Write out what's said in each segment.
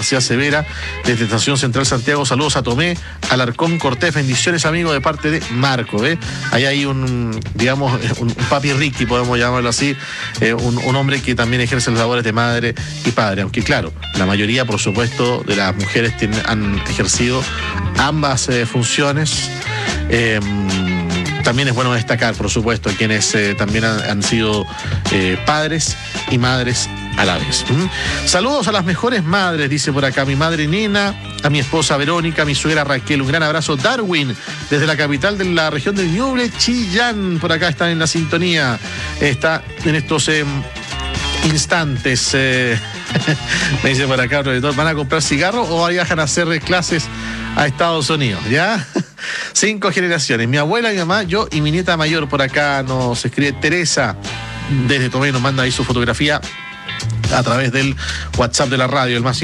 García Severa, desde Estación Central Santiago. Saludos a Tomé, Alarcón Cortés, bendiciones, amigo, de parte de Marco. Ahí hay un papi Ricky, podemos llamarlo así, un hombre que también ejerce las labores de madre y padre, aunque claro, la mayoría, por supuesto, de las mujeres han ejercido ambas funciones. También es bueno destacar, por supuesto, quienes también han sido padres y madres a la vez. Saludos a las mejores madres, dice por acá mi madre Nina, a mi esposa Verónica, a mi suegra Raquel. Un gran abrazo, Darwin, desde la capital de la región del Ñuble, Chillán. Por acá están en la sintonía. Está en estos instantes. Me dice por acá, ¿van a comprar cigarros o viajan a hacer clases a Estados Unidos? ¿Ya? 5 generaciones. Mi abuela, mi mamá, yo y mi nieta mayor. Por acá nos escribe Teresa desde Tomé, nos manda ahí su fotografía a través del WhatsApp de la radio, el más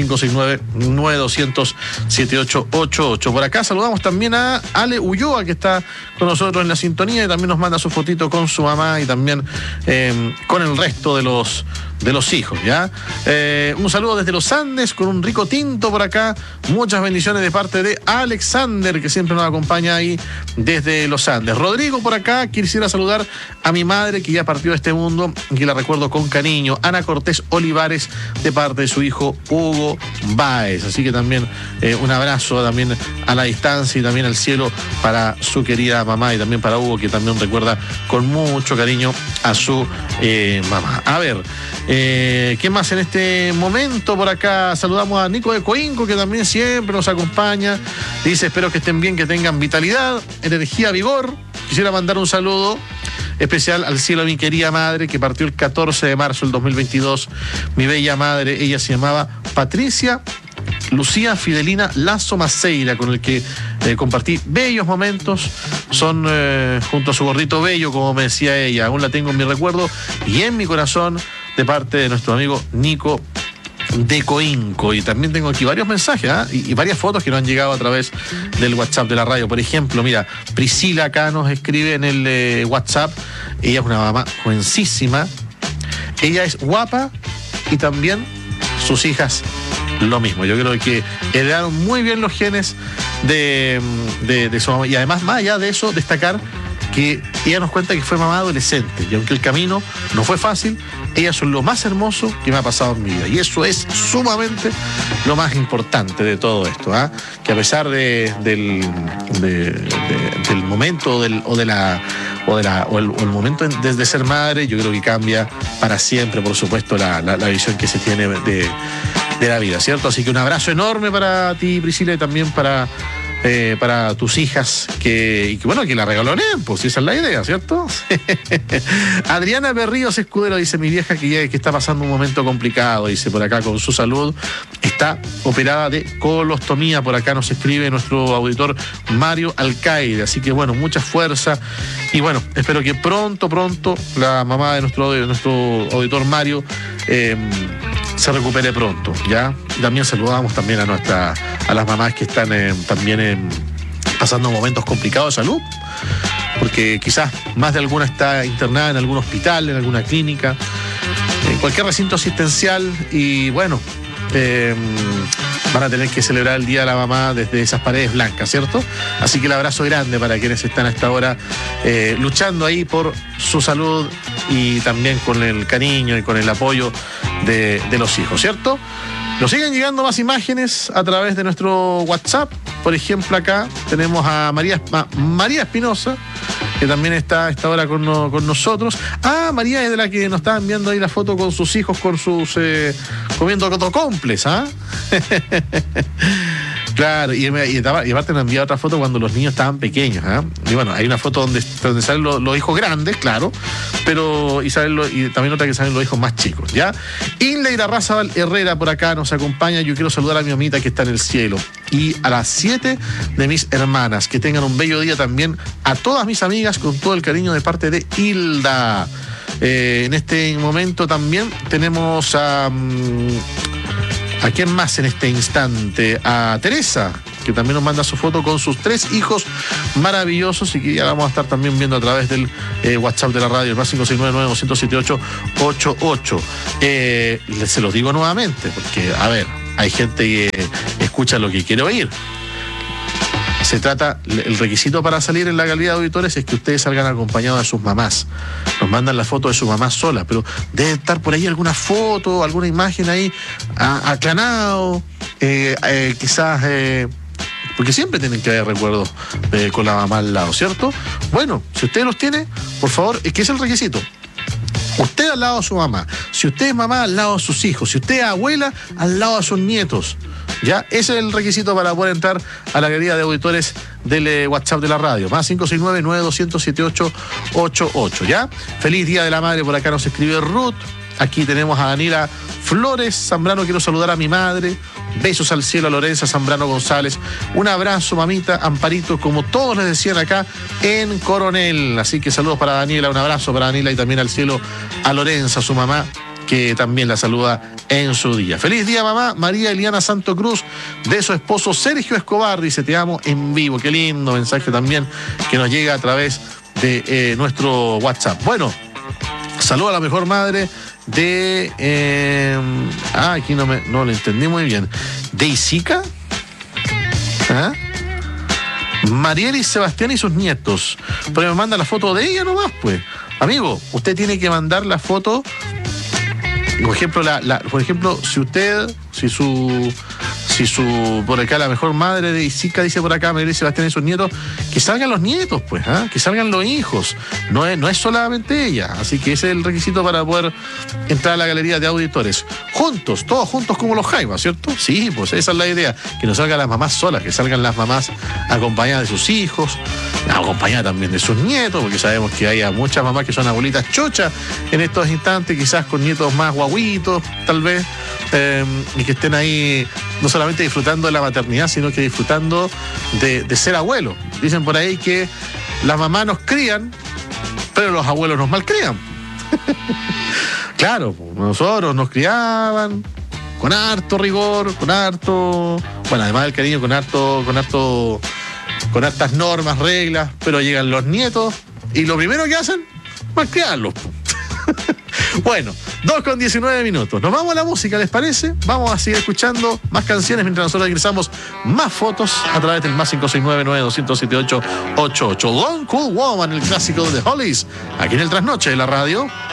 569-9200-7888. Por acá saludamos también a Ale Ulloa, que está con nosotros en la sintonía y también nos manda su fotito con su mamá y también con el resto de los hijos, ¿ya? Un saludo desde los Andes con un rico tinto por acá. Muchas bendiciones de parte de Alexander, que siempre nos acompaña ahí desde los Andes. Rodrigo por acá, quisiera saludar a mi madre que ya partió de este mundo y que la recuerdo con cariño. Ana Cortés Olivares, de parte de su hijo Hugo Báez. Así que también un abrazo también a la distancia y también al cielo para su querida mamá y también para Hugo, que también recuerda con mucho cariño a su mamá. A ver, ¿qué más en este momento? Por acá saludamos a Nico de Coinco, que también siempre nos acompaña. Dice, espero que estén bien, que tengan vitalidad, energía, vigor. Quisiera mandar un saludo especial al cielo a mi querida madre, que partió el 14 de marzo del 2022. Mi bella madre, ella se llamaba Patricia Lucía Fidelina Lazo Maceira, con el que compartí bellos momentos. Son junto a su gordito bello, como me decía ella. Aún la tengo en mi recuerdo y en mi corazón, de parte de nuestro amigo Nico de Coinco. Y también tengo aquí varios mensajes y varias fotos que nos han llegado a través del WhatsApp de la radio. Por ejemplo, mira, Priscila acá nos escribe en el WhatsApp. Ella es una mamá jovencísima, ella es guapa y también sus hijas lo mismo. Yo creo que heredaron muy bien los genes de su mamá. Y además, más allá de eso, destacar que ella nos cuenta que fue mamá adolescente, y aunque el camino no fue fácil, ellas son lo más hermoso que me ha pasado en mi vida, y eso es sumamente lo más importante de todo esto, que a pesar del momento el momento de ser madre, yo creo que cambia para siempre, por supuesto, la visión que se tiene de la vida, ¿cierto? Así que un abrazo enorme para ti, Priscila, y también para tus hijas, que la regalonen, pues esa es la idea, ¿cierto? Adriana Berríos Escudero dice, mi vieja que está pasando un momento complicado, dice por acá con su salud, está operada de colostomía. Por acá nos escribe nuestro auditor Mario Alcaide, así que bueno, mucha fuerza y bueno, espero que pronto la mamá de nuestro auditor Mario se recupere pronto, ¿ya? También saludamos también a las mamás que están también pasando momentos complicados de salud, porque quizás más de alguna está internada en algún hospital, en alguna clínica, en cualquier recinto asistencial, y bueno, van a tener que celebrar el Día de la Mamá desde esas paredes blancas, ¿cierto? Así que el abrazo grande para quienes están a esta hora luchando ahí por su salud y también con el cariño y con el apoyo de los hijos, ¿cierto? Nos siguen llegando más imágenes a través de nuestro WhatsApp. Por ejemplo, acá tenemos a María Espinosa, que también está a esta hora con nosotros. María es de la que nos está enviando ahí la foto con sus hijos, con sus comiendo cotocomples, Claro, y aparte nos envía otra foto cuando los niños estaban pequeños, Y bueno, hay una foto donde salen los hijos grandes, claro, pero y también nota que salen los hijos más chicos, ¿ya? Inleira Razabal Herrera por acá nos acompaña. Yo quiero saludar a mi mamita que está en el cielo y a las 7 de mis hermanas. Que tengan un bello día también a todas mis amigas, con todo el cariño de parte de Hilda. En este momento también tenemos ¿a quién más en este instante? A Teresa, que también nos manda su foto con sus 3 hijos maravillosos y que ya vamos a estar también viendo a través del WhatsApp de la radio, el más 569-900-7888. Se los digo nuevamente, porque, a ver, hay gente que escucha lo que quiere oír. Se trata, el requisito para salir en la calidad de auditores es que ustedes salgan acompañados de sus mamás. Nos mandan la foto de su mamá sola, pero debe estar por ahí alguna foto, alguna imagen ahí aclanado, quizás, porque siempre tienen que haber recuerdos con la mamá al lado, ¿cierto? Bueno, si usted los tiene, por favor, ¿qué es el requisito? Usted al lado de su mamá, si usted es mamá, al lado de sus hijos, si usted es abuela, al lado de sus nietos. ¿Ya? Ese es el requisito para poder entrar a la galería de auditores del WhatsApp de la radio. Más 569-9200-7888. ¿Ya? Feliz Día de la Madre, por acá nos escribe Ruth. Aquí tenemos a Daniela Flores Zambrano, quiero saludar a mi madre. Besos al cielo a Lorenza Zambrano González. Un abrazo, mamita, Amparito, como todos les decían acá en Coronel. Así que saludos para Daniela, un abrazo para Daniela y también al cielo a Lorenza, su mamá, que también la saluda en su día. Feliz día, mamá. María Eliana Santo Cruz, de su esposo Sergio Escobar, dice: te amo en vivo. Qué lindo mensaje también que nos llega a través de nuestro WhatsApp. Bueno, saludo a la mejor madre de... aquí no lo entendí muy bien. ¿De Isica? ¿Ah? Marielis Sebastián y sus nietos. Pero me manda la foto de ella nomás, pues. Amigo, usted tiene que mandar la foto. Por ejemplo, si su por acá la mejor madre de Isica dice por acá, María Sebastián y sus nietos, que salgan los nietos, pues, que salgan los hijos. No es solamente ella. Así que ese es el requisito para poder entrar a la galería de auditores. Juntos, todos juntos como los Jaivas, ¿cierto? Sí, pues esa es la idea. Que no salgan las mamás solas, que salgan las mamás acompañadas de sus hijos, acompañadas también de sus nietos, porque sabemos que hay muchas mamás que son abuelitas chochas en estos instantes, quizás con nietos más guaguitos, tal vez, y que estén ahí no solamente disfrutando de la maternidad, sino que disfrutando de ser abuelo. Dicen por ahí que las mamás nos crían, pero los abuelos nos malcrían. Claro, nosotros nos criaban con harto rigor, bueno, además del cariño, con hartas normas, reglas, pero llegan los nietos y lo primero que hacen, malcriarlos. Bueno, 2:19. Nos vamos a la música, ¿les parece? Vamos a seguir escuchando más canciones mientras nosotros ingresamos más fotos a través del más 569-9200-7888. One Cool Woman, el clásico de The Hollies, aquí en el Trasnoche de la radio.